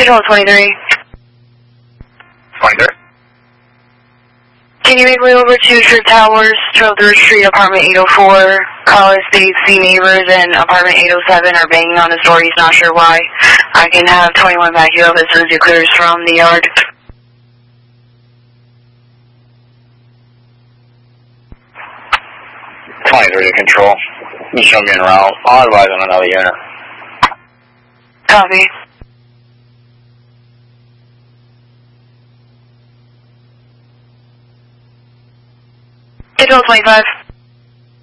Digital 23. 23. Can you make way over to Trip Towers, 12th Street, apartment 804? Caller states the neighbors in apartment 807 are banging on his door. He's not sure why. I can have 21 back you up as soon as he clears from the yard. To control. You show me in route. I'll advise on another unit. Copy. Digital 25.